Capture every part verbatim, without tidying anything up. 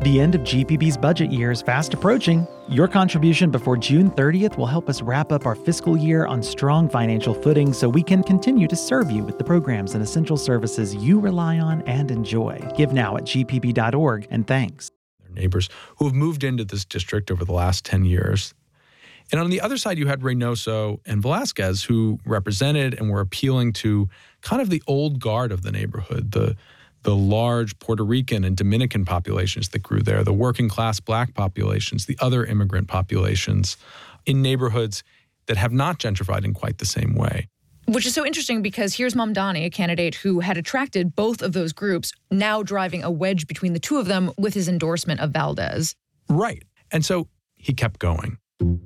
The end of G P B's budget year is fast approaching. Your contribution before June thirtieth will help us wrap up our fiscal year on strong financial footing so we can continue to serve you with the programs and essential services you rely on and enjoy. Give now at g p b dot org, and thanks. Their neighbors who have moved into this district over the last ten years. And on the other side, you had Reynoso and Velazquez, who represented and were appealing to kind of the old guard of the neighborhood, the the large Puerto Rican and Dominican populations that grew there, the working class black populations, the other immigrant populations in neighborhoods that have not gentrified in quite the same way. Which is so interesting because here's Mamdani, a candidate who had attracted both of those groups, now driving a wedge between the two of them with his endorsement of Valdez. Right. And so he kept going.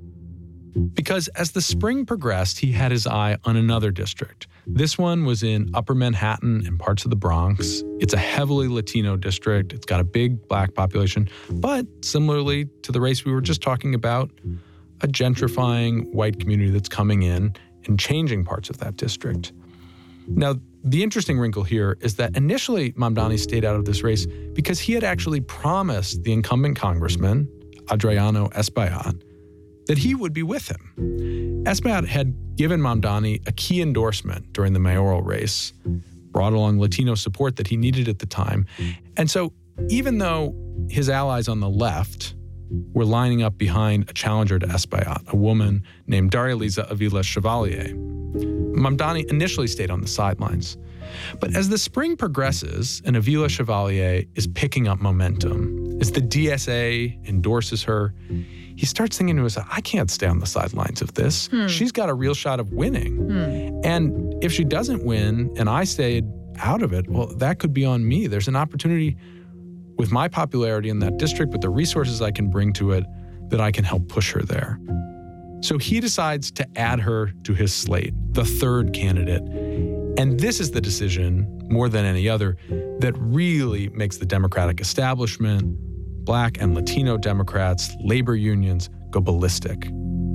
Because as the spring progressed, he had his eye on another district. This one was in Upper Manhattan and parts of the Bronx. It's a heavily Latino district. It's got a big black population, but similarly to the race we were just talking about, a gentrifying white community that's coming in and changing parts of that district. Now, the interesting wrinkle here is that initially Mamdani stayed out of this race because he had actually promised the incumbent congressman, Adriano Espaillat, that he would be with him. Espaillat had given Mamdani a key endorsement during the mayoral race, brought along Latino support that he needed at the time. And so even though his allies on the left were lining up behind a challenger to Espaillat, a woman named Daria Liza Avila Chevalier, Mamdani initially stayed on the sidelines. But as the spring progresses and Avila Chevalier is picking up momentum, as the D S A endorses her, he starts thinking to himself, I can't stay on the sidelines of this. Hmm. She's got a real shot of winning. Hmm. And if she doesn't win and I stayed out of it, well, that could be on me. There's an opportunity with my popularity in that district, with the resources I can bring to it, that I can help push her there. So he decides to add her to his slate, the third candidate. And this is the decision, more than any other, that really makes the Democratic establishment, Black and Latino Democrats, labor unions, go ballistic.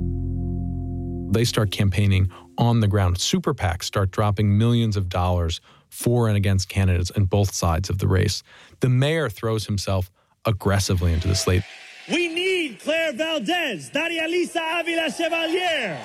They start campaigning on the ground. Super PACs start dropping millions of dollars for and against candidates on both sides of the race. The mayor throws himself aggressively into the slate. We need Claire Valdez, Daria Liza Avila Chevalier,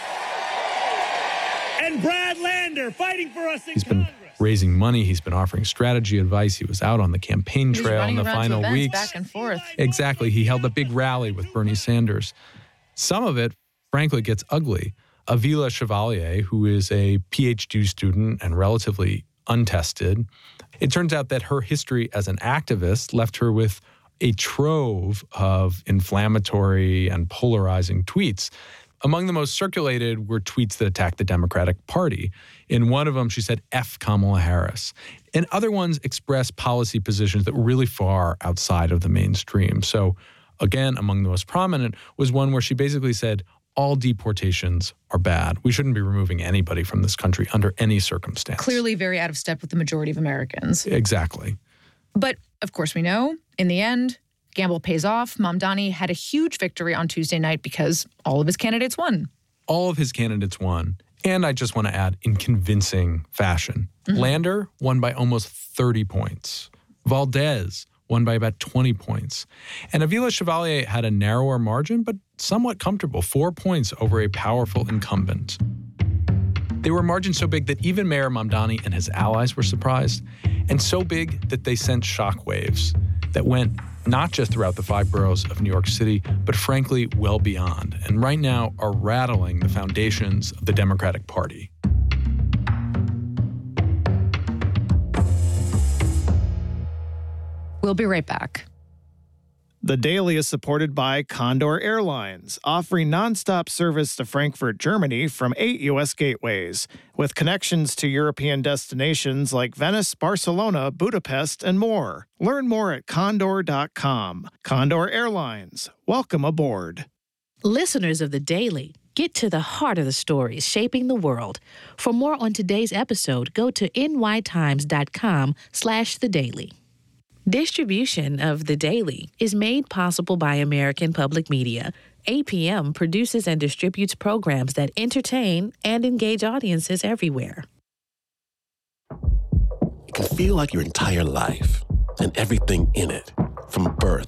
and Brad Lander fighting for us in He's Congress. Been raising money. He's been offering strategy advice. He was out on the campaign trail in the final weeks. Back and forth. Exactly. He held a big rally with Bernie Sanders. Some of it, frankly, gets ugly. Avila Chevalier, who is a P H D student and relatively untested, it turns out that her history as an activist left her with a trove of inflammatory and polarizing tweets. Among the most circulated were tweets that attacked the Democratic Party. In one of them, she said, F Kamala Harris. And other ones expressed policy positions that were really far outside of the mainstream. So again, among the most prominent was one where she basically said, all deportations are bad. We shouldn't be removing anybody from this country under any circumstance. Clearly very out of step with the majority of Americans. Exactly. But of course we know, in the end, gamble pays off. Mamdani had a huge victory on Tuesday night because all of his candidates won. All of his candidates won. And I just want to add, in convincing fashion. Mm-hmm. Lander won by almost thirty points. Valdez won by about twenty points. And Avila Chevalier had a narrower margin, but somewhat comfortable, four points over a powerful incumbent. They were margins so big that even Mayor Mamdani and his allies were surprised, and so big that they sent shockwaves that went not just throughout the five boroughs of New York City, but frankly, well beyond, and right now are rattling the foundations of the Democratic Party. We'll be right back. The Daily is supported by Condor Airlines, offering nonstop service to Frankfurt, Germany from eight U S gateways, with connections to European destinations like Venice, Barcelona, Budapest, and more. Learn more at condor dot com. Condor Airlines, welcome aboard. Listeners of The Daily, get to the heart of the stories shaping the world. For more on today's episode, go to n y times dot com slash the daily. Distribution of The Daily is made possible by American Public Media. A P M produces and distributes programs that entertain and engage audiences everywhere. It can feel like your entire life and everything in it, from birth